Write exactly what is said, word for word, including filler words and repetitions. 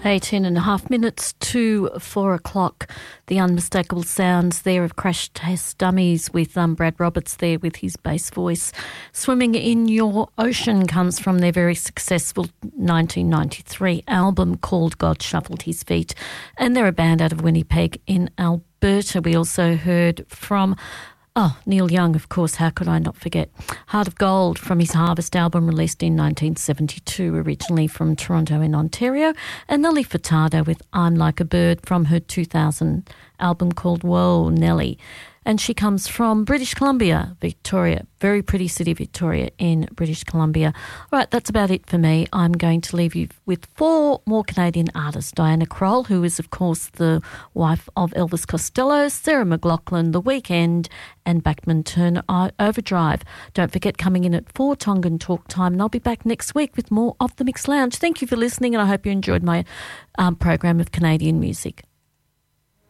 eighteen and a half minutes to four o'clock. The unmistakable sounds there of Crash Test Dummies with um, Brad Roberts there with his bass voice. Swimming in Your Ocean comes from their very successful nineteen ninety-three album called God Shuffled His Feet, and they're a band out of Winnipeg in Alberta. We also heard from Oh, Neil Young, of course, how could I not forget? Heart of Gold from his Harvest album released in nineteen seventy-two, originally from Toronto in Ontario, and Nelly Furtado with I'm Like a Bird from her two thousand album called Whoa, Nelly. And she comes from British Columbia, Victoria, very pretty city, Victoria, in British Columbia. All right, that's about it for me. I'm going to leave you with four more Canadian artists. Diana Krall, who is, of course, the wife of Elvis Costello, Sarah McLachlan, The Weeknd, and Bachman Turner Overdrive. Don't forget, coming in at four, Tongan Talk Time, and I'll be back next week with more of The Mix Lounge. Thank you for listening, and I hope you enjoyed my um, program of Canadian music.